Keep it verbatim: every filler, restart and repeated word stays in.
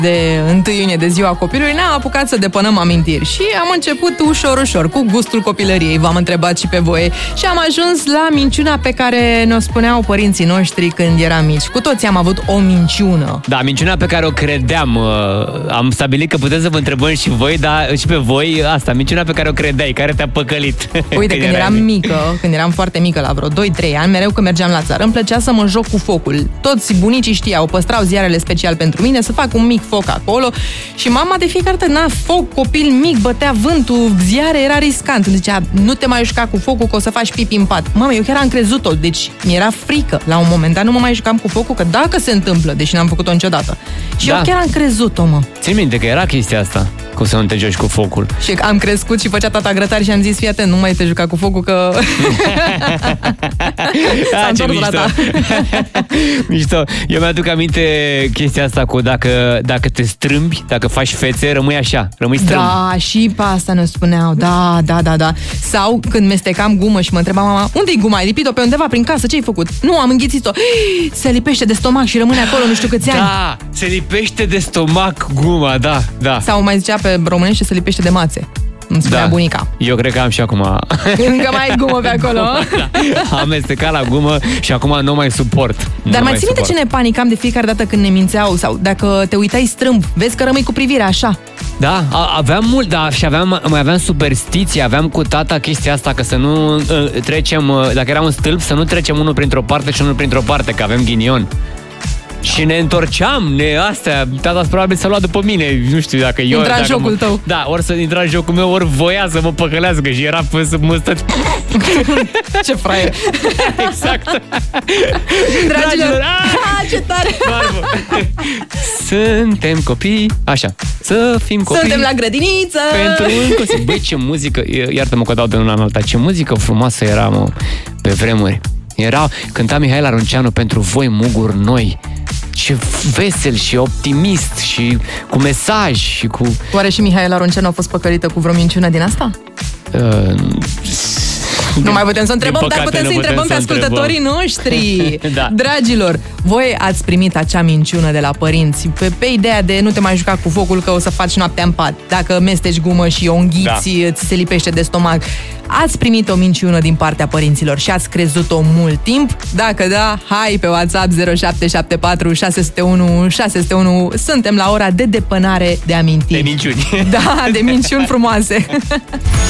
de întâi iunie, de ziua copilului, ne-am apucat să depănăm amintiri și am început ușor, ușor, cu gustul copilăriei, v-am întrebat și pe voi și am ajuns la minciuna pe care ne-o spuneau părinții noștri când eram mici. Cu toții am avut o minciună. Da, minciuna pe care o credeam. Am stabilit că puteți să vă întrebăm și voi, dar și pe voi asta, minciuna pe care o credeai, care te-a păcălit. Uite, când eram mic. mică, când eram foarte mică, la vreo doi trei ani, mereu când mergeam la țară, îmi plăcea să mă joc cu focul. Toți bunicii știau, păstrau ziarele special pentru mine, să fac un mic foc acolo și mama de fiecare dată, na, foc, copil mic, bătea vântul, ziare, era riscant. Îmi zicea, nu te mai juca cu focul că o să faci pipi în pat. Mama, eu chiar am crezut-o, deci mi-era frică. La un moment dat nu mă mai jucam cu focul, că dacă se întâmplă, deși n-am făcut-o niciodată. Și da. eu chiar am crezut-o, mă. Țin minte că era chestia asta, cum să nu te joci cu focul. Și am crescut și făcea tata grătari și am zis, fii atent, nu mai te juca cu focul, că... S-a întors la mișto. Eu mi-aduc aminte chestia asta cu dacă, dacă te strâmbi, dacă faci fețe, rămâi așa, rămâi strâmb. Da, și pe asta ne spuneau, da, da, da, da. Sau când mestecam gumă și mă întreba mama, unde-i guma? Ai lipit-o pe undeva prin casă? Ce-ai făcut? Nu, am înghițit-o. Se lipește de stomac și rămâne acolo nu știu câți ani. Da, se lipește de stomac guma, da, da. Sau mai zicea pe românește, se lipește de mațe. Îmi spunea da. bunica. Eu cred că am și acum. Încă mai ai gumă pe acolo. Da. Am amestecat la gumă și acum nu mai suport. Nu Dar mai ții minte suport. ce ne panicam de fiecare dată când ne mințeau? Sau dacă te uitai strâmb, vezi că rămâi cu privirea așa. Da, aveam mult, da, și aveam, mai aveam superstiție, aveam cu tata chestia asta, că să nu uh, trecem, uh, dacă era un stâlp, să nu trecem unul printr-o parte și unul printr-o parte, că avem ghinion. Și ne întorceam, ne, astea, tata probabil s-a luat după mine, nu știu dacă eu... Intra în jocul mă, tău. Da, ori să intra în jocul meu, ori voia să mă păcălească și era până să mă stă... Ce fraier! Exact! Dragilor, ah, ce tare! Suntem copii, așa, să fim copii... Suntem la grădiniță! Pentru încă... Băi, ce muzică, iartă-mă că dau de una în alta, ce muzică frumoasă era, mă, pe vremuri. Era, cânta Mihail Arunceanu, pentru voi muguri noi. Ce vesel și optimist și cu mesaj și cu... Oare și Mihail Arunceanu a fost păcălită cu vreo minciună din asta? Uh... Nu mai putem să întrebăm, păcate, dar putem să întrebăm pe ascultătorii noștri. Da. Dragilor, voi ați primit acea minciună de la părinți pe, pe ideea de nu te mai juca cu focul că o să faci noaptea în pat. Dacă mesteci gumă și o înghiți, da. ți se lipește de stomac. Ați primit o minciună din partea părinților și ați crezut-o mult timp? Dacă da, hai pe WhatsApp zero șapte șapte patru șase zero unu șase zero unu. Suntem la ora de depănare de amintiri. De minciuni. Da, de minciuni frumoase.